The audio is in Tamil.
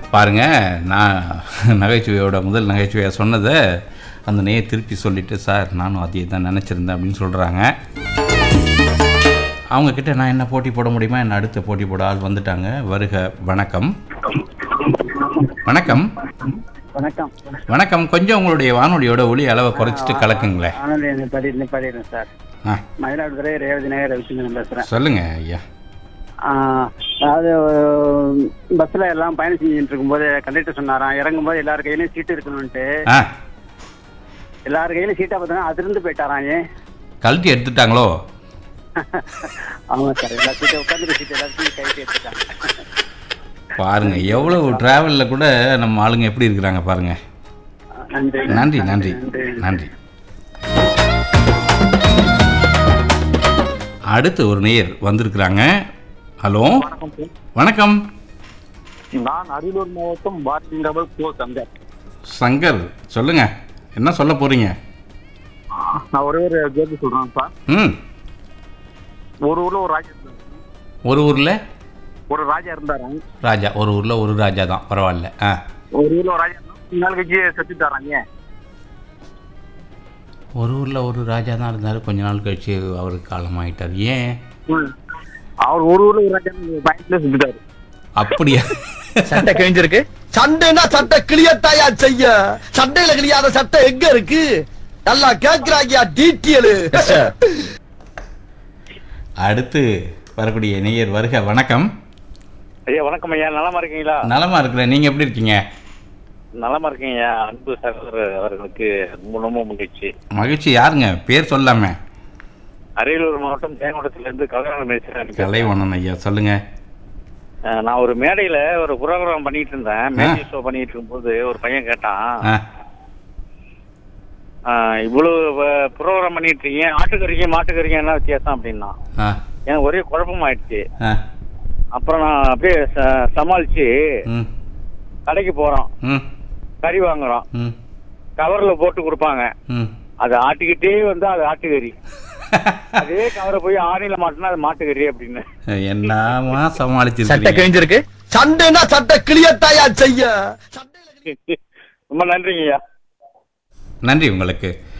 பாருங்க, நான் நகைச்சுவையோட முதல் நகைச்சுவையாக சொன்னதை அந்த நேயை திருப்பி சொல்லிவிட்டு, சார் நானும் அதையே தான் நினச்சிருந்தேன் அப்படின்னு சொல்கிறாங்க. அவங்கக்கிட்ட நான் என்ன போட்டி போட முடியுமா, என்ன அடுத்த போட்டி போட ஆள் வந்துட்டாங்க. வருக. வணக்கம். வணக்கம். வணக்கம். வணக்கம். கொஞ்சம் உங்களுடைய வானொலியோட ஒலி அளவை குறைச்சிட்டு கலக்குங்களேன். சார், மயிலாடுதுறை ரேவதி நகர் ரவிச்சந்திரன் பேசுகிறேன். சொல்லுங்க ஐயா. அதாவது பஸ்ல எல்லாம் பயணம் செஞ்சுட்டு இருக்கும்போது கண்டக்டர் சொன்னாராம், இறங்கும்போது எல்லாரு கையிலயும் சீட்டு இருக்கணும்ட்டு. எல்லாரு கையிலும் சீட்டா பார்த்தா அதிர்ந்து போயிட்டாராம். ஏன் கழட்டி எடுத்துட்டாங்களோ? ஆமா சார், எல்லா சீட்டை உட்காந்து சீட்டு எல்லாத்தையும் கைட்டு எடுத்துட்டாங்க. பாருங்க, எவ்வளவு டிராவல்ல கூட நம்ம ஆளுங்க எப்படி இருக்கிறாங்க பாருங்க. நன்றி நன்றி நன்றி நன்றி. அடுத்து ஒரு நேயர் வந்திருக்கிறாங்க. ஹலோ, வணக்கம். நான் அரியலூர் மாவட்டம் பாரதிண்டபல் கோ சங்கர். சங்கர், சொல்லுங்க, என்ன சொல்ல போறீங்க? நான் ஒரே ஒரு கேள்வி சொல்றேன்ப்பா. ஒரு ஊர்ல ஒரு ராஜா இருந்தாரு. ஒரு ஊர்ல ஒரு ராஜா இருந்தாராங்க. ராஜா, ஒரு ஊர்ல ஒரு ராஜா தான், பரவாயில்ல. ஒரு ஊர்ல ஒரு ராஜா நாள் கழிச்சு செத்துட்டாராங்க. ஒரு ஊர்ல ஒரு ராஜா தான் இருந்தாரு, கொஞ்ச நாள் கழிச்சு அவருக்கு காலமாயிட்டார். ஏன்? அவர் ஒரு ஊர்ல ஒரு ராஜா பயத்துல செத்துட்டாரு. அப்படியா? சட்டை கிழிஞ்சிருக்கு. சண்டைனா சட்டை கிளியத்தாயா செய்ய, சண்டையில கிளியாத சட்டை எங்க இருக்கு? நல்லா கேட்கிறாங்க டீட்டியல். அடுத்து வரக்கூடிய நேயர் வருக. வணக்கம். ஐயா வணக்கம் ஐயா, நலமா இருக்கீங்களா? நலமா இருக்கிறேன், நீங்க எப்படி இருக்கீங்க? நலமா இருக்கீங்க. அன்பு சகோதரர் அவர்களுக்கு ரொம்ப மகிழ்ச்சி. மகிழ்ச்சி. யாருங்க பேர் சொல்லாம? அரியலூர் மாவட்டம் தேங்கோட்டத்துல இருந்து கலைவண்ணன் பேசுறேன். கலைவண்ணன் ஐயா, சொல்லுங்க. நான் ஒரு மேடையில ஒரு புரோகிராம் பண்ணிட்டு இருந்தேன். மேஜிக் ஷோ பண்ணிட்டு இருக்கும்போது ஒரு பையன் கேட்டான், இவ்வளவு புரோகிராம் பண்ணிட்டு இருக்கீங்க, ஆட்டுக்கறிக்கும் மாட்டுக்கறிக்கும் என்ன வித்தியாசம் அப்படின்னா. எனக்கு ஒரே குழப்பம் ஆயிடுச்சு. அப்புறம் நான் அப்படியே சமாளிச்சு கடைக்கு போறோம், கறி வாங்குறோம், கவர்ல போட்டு கொடுப்பாங்க. அது ஆட்டுக்கிட்டே வந்து அது ஆட்டுக்கறி, அதே கவரை போய் ஆணில மாட்டினா அது மாட்டுக்கறி அப்படின்னு. என்னமா சமாளிச்சு. சட்டை கிழிஞ்சிருக்கு. சண்டைனா சட்டை கிளியத்தாயா செய்ய. ரொம்ப நன்றிங்கய்யா. நன்றி உங்களுக்கு.